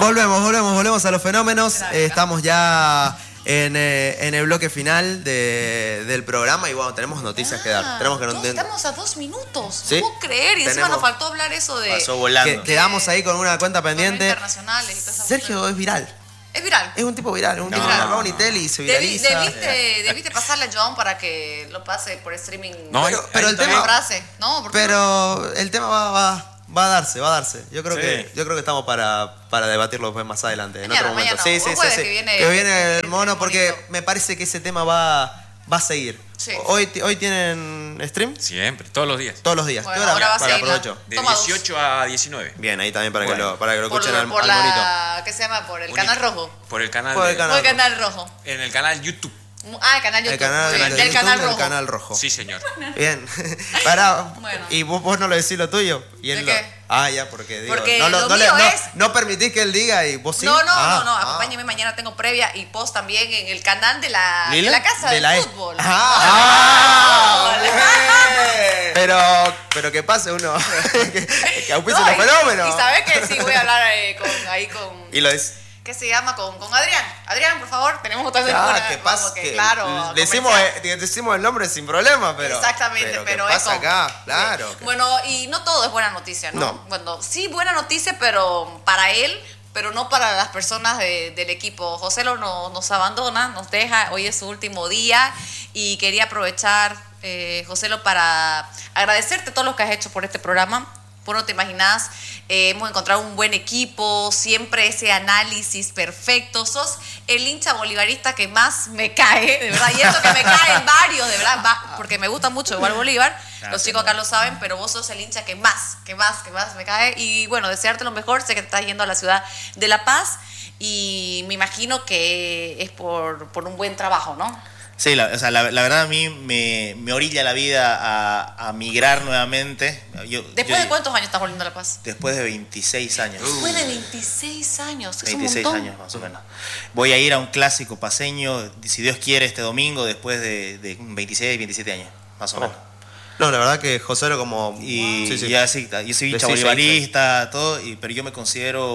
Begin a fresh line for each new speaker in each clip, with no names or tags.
Volvemos a los fenómenos. Estamos ya en el bloque final del programa y bueno, tenemos noticias que dar.
Estamos a 2 minutos.
¿Sí?
No puedo creer. Y encima nos faltó hablar eso de...
Pasó volando.
Quedamos ahí con una cuenta pendiente.
Internacionales y toda esa
Sergio
cuestión.
es viral.
Es viral.
Es un tipo viral, es un tipo de Bonitel y se viraliza.
Debiste pasarle a Joan para que lo pase por streaming.
No,
pero el tema...
frase. No,
pero el tema va a darse. Yo creo que estamos para debatirlo después más adelante, en otro momento.
No.
Sí. Que viene el mono porque
bonito.
me parece que ese tema va a seguir.
Sí.
Hoy tienen stream.
Siempre, todos los días.
Todos los días.
Bueno,
¿Qué hora?
ahora va a
Para
seguir,
aprovecho.
De
Toma
18 a 19.
Bien, ahí también para
Bueno.
que lo escuchen al
por
monito.
¿qué se llama? Por el canal rojo.
Por el canal.
Por el canal.
Por el canal rojo.
En el canal YouTube.
Ah, el canal YouTube.
El canal,
Muy bien.
de
Del
YouTube
canal
del
rojo.
canal rojo.
Sí, señor.
Bien. Pará.
Bueno.
Y vos no lo decís lo tuyo. Y él
¿De qué?
ya, porque digo.
Porque lo mío es...
No permitís que él diga y vos sí.
No. Acompáñeme mañana, tengo previa y post también en el canal de la casa
de
del
la
fútbol.
Pero que pase uno que auspice los fenómenos.
Y sabés que sí voy a hablar con
Y lo es.
¿qué se llama? Con Adrián. Adrián, por favor, tenemos otra
Que pase.
Claro.
Decimos el nombre sin problema, pero.
Exactamente, pero
que
es
pasa acá, claro.
Bueno, y no todo es buena noticia, ¿no?
No.
Bueno, sí, buena noticia, pero para él, pero no para las personas del equipo. José nos abandona, nos deja, hoy es su último día y quería aprovechar, Joselo, para agradecerte todo lo que has hecho por este programa. Vos no te imaginás, hemos encontrado un buen equipo, siempre ese análisis perfecto. Sos el hincha bolivarista que más me cae, de verdad. Y esto que me caen varios, de verdad, porque me gusta mucho igual Bolívar. Los chicos acá lo saben, pero vos sos el hincha que más me cae. Y bueno, desearte lo mejor. Sé que te estás yendo a la ciudad de La Paz y me imagino que es por un buen trabajo, ¿no?
Sí, la verdad a mí me orilla la vida a migrar nuevamente.
¿Después de cuántos años estás volviendo a La Paz?
Después de 26 años.
Después de 26 años, es
26
un montón.
años más o menos. Voy a ir a un clásico paseño, si Dios quiere, este domingo, después de 26, 27 años, más o menos.
No, la verdad que José lo como...
Y
Sí.
ya sí, yo soy hincha bolivarista, todo, pero yo me considero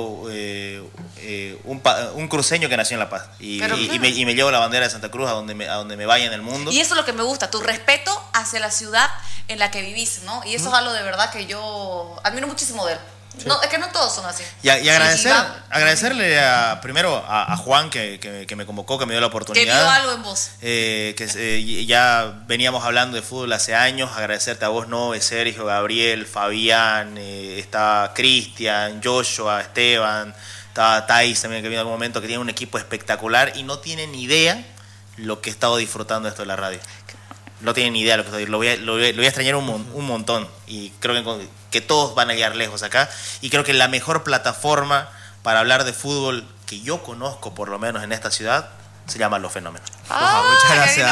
un cruceño que nació en La Paz. Y me llevo la bandera de Santa Cruz a donde me vaya en el mundo.
Y eso es lo que me gusta, tu respeto hacia la ciudad en la que vivís, ¿no? Y eso es algo de verdad que yo admiro muchísimo de él. Sí. No, es que no todos son así.
Y agradecerle primero a Juan que me convocó, que me dio la oportunidad.
Que vio algo en vos.
Ya veníamos hablando de fútbol hace años. Agradecerte a vos, Nove, Sergio, Gabriel, Fabián, está Cristian, Joshua, Esteban, está Thais también, que vino en algún momento, que tiene un equipo espectacular y no tienen ni idea lo que he estado disfrutando esto de la radio. No tienen ni idea de lo que estoy. Lo voy a extrañar un montón. Y creo que todos van a llegar lejos acá. Y creo que la mejor plataforma para hablar de fútbol que yo conozco, por lo menos en esta ciudad, se llama Los Fenómenos.
Muchas gracias.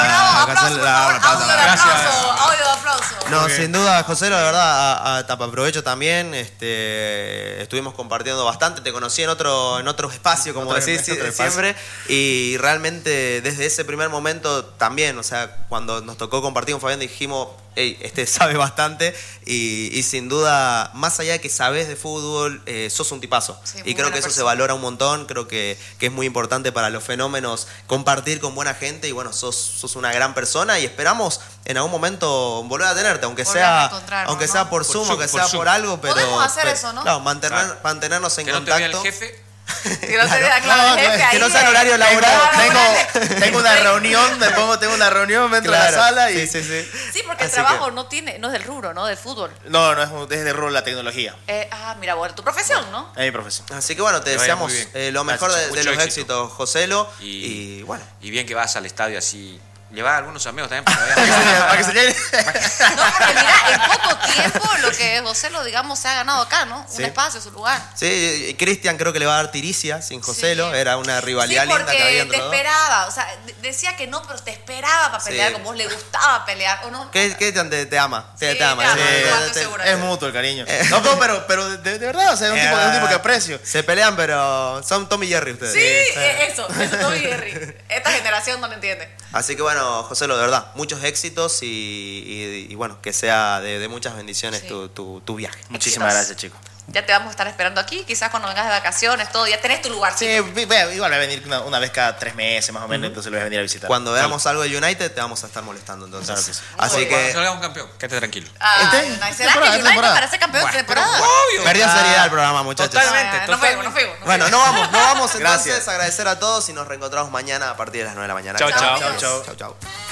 Audio de aplauso.
No, sin duda, José, la verdad, aprovecho también. Estuvimos compartiendo bastante. Te conocí en otro espacio, como decís siempre. Y realmente, desde ese primer momento también, o sea, cuando nos tocó compartir con Fabián, dijimos, hey, sabe bastante. Y sin duda, más allá de que sabes de fútbol, sos un tipazo.
Sí,
y creo que eso se valora un montón. Creo que es muy importante para Los Fenómenos compartir con buena gente. Y bueno, sos una gran persona. Y esperamos en algún momento volver a tenerte, aunque sea por Zoom, aunque sea por algo. Pero
podemos hacer eso, ¿no?
Claro, mantenernos en
que
contacto.
No te vea el jefe.
Que no se vea, claro, el jefe ahí.
Que no sea en horario laboral.
Tengo una reunión, tengo una reunión dentro de la sala. Y...
Sí.
Sí, porque el trabajo no es del rubro, ¿no? Del fútbol.
No, es del rubro de la tecnología.
Mira, bueno, tu profesión, ¿no?
Es mi profesión.
Así que bueno, te deseamos lo mejor de los éxitos, Joselo.
Y
bueno.
Y bien que vas al estadio así. Llevar a algunos amigos también para
que se llene.
No, porque mira, en poco tiempo lo que Joselo, digamos, se ha ganado acá, ¿no?
Sí.
Un espacio, su lugar.
Sí, Cristian creo que le va a dar tiricia sin Joselo.
Sí.
Era una rivalidad linda que había entre
te
los dos.
esperaba, o sea, decía que no, pero te esperaba para pelear, como vos le gustaba pelear, ¿o no?
Cristian te ama.
Sí,
te ama.
estoy segura.
Es mutuo el cariño. No, pero de verdad, o sea, es un tipo que aprecio.
Se pelean, pero son Tom y Jerry ustedes.
Sí, eso Tom y Jerry. Esta generación no lo entiende.
Así que bueno, Joselo, de verdad, muchos éxitos y bueno, que sea de muchas bendiciones tu viaje.
Muchísimas gracias, chicos.
Ya te vamos a estar esperando aquí, quizás cuando vengas de vacaciones, todo, ya tenés tu lugar.
Sí, igual voy a venir una vez cada 3 meses más o menos, entonces lo voy a venir a visitar.
Cuando veamos algo de United te vamos a estar molestando entonces.
Claro que sí.
Así
Cuando
que
salga un campeón, quédate tranquilo.
¿Será que United parece campeón de temporada?
Obvio.
perdió seriedad el programa, muchachos.
Totalmente.
Nos fuimos.
Bueno, no vamos entonces.
Gracias.
Agradecer a todos y nos reencontramos mañana a partir de las 9 de la mañana.
Chau, chau.
Chau.